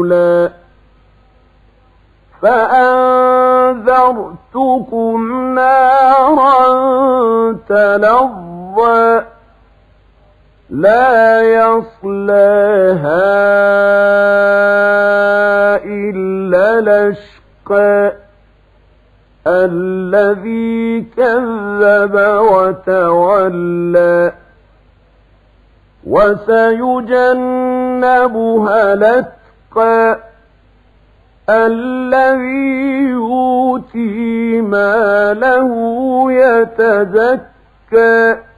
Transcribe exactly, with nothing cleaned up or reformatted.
فأنذرتكم نارا تلظى لا يصلاها إلا الأشقى الذي كذب وتولى وسيجنبها الأتقى الذي يؤتي ماله يتزكى